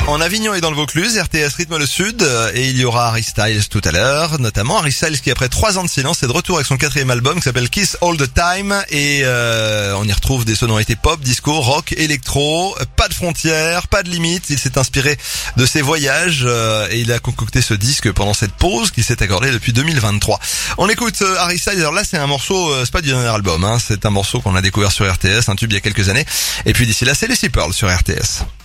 En Avignon et dans le Vaucluse, RTS rythme le sud et il y aura Harry Styles tout à l'heure, notamment Harry Styles qui après 3 ans de silence est de retour avec son 4e album qui s'appelle Kiss All the Time et on y retrouve des sonorités pop, disco, rock, électro, pas de frontières, pas de limites. Il s'est inspiré de ses voyages et il a concocté ce disque pendant cette pause qu'il s'est accordée depuis 2023. On écoute Harry Styles. Alors là c'est un morceau, c'est pas du dernier album, c'est un morceau qu'on a découvert sur RTS, un tube il y a quelques années. Et puis d'ici là c'est Lucy Pearl sur RTS.